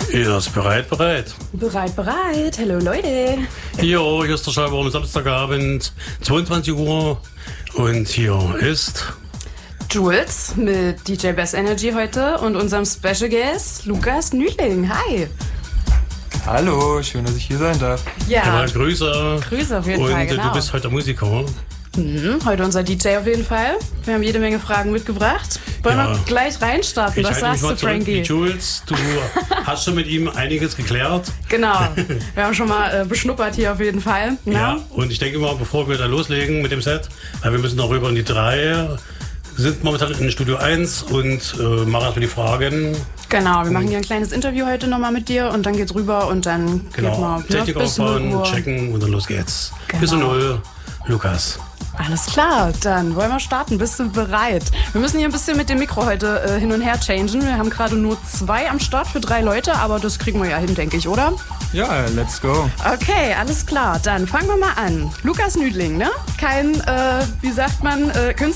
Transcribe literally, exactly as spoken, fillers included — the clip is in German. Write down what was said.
Er ist bereit, bereit. Bereit, bereit. Hallo Leute. Jo, hier ist der Schreiber am Samstagabend, zweiundzwanzig Uhr. Und hier ist Jules mit D J Bass Energy heute und unserem Special Guest Lukas Nüdling. Hi. Hallo, schön, dass ich hier sein darf. Ja, ja Grüße. Grüße auf jeden und Fall, genau. Du bist heute Musiker. Mhm, heute unser D J auf jeden Fall. Wir haben jede Menge Fragen mitgebracht. Wollen Ja. wir gleich reinstarten? Ich Was halte mich sagst mal du, zurück Frankie? wie Jules, du hast schon mit ihm einiges geklärt. Genau, wir haben schon mal äh, beschnuppert hier auf jeden Fall. Na? Ja, und ich denke mal, bevor wir da loslegen mit dem Set, weil wir müssen noch rüber in die drei, sind momentan in Studio eins und äh, machen erstmal die Fragen. Genau, wir machen hier ein kleines Interview heute nochmal mit dir und dann geht's rüber und dann Genau, geht mal, Technik ne, bis null aufbauen, Uhr. checken und dann los geht's. Genau. Bis um null, Lukas. Alles klar, dann wollen wir starten. Bist du bereit? Wir müssen hier ein bisschen mit dem Mikro heute äh, hin und her changen. Wir haben gerade nur zwei am Start für drei Leute, aber das kriegen wir ja hin, denke ich, oder? Ja, let's go. Okay, alles klar. Dann fangen wir mal an. Lukas Nüdling, ne? Kein, äh, wie sagt man, äh, Künstler.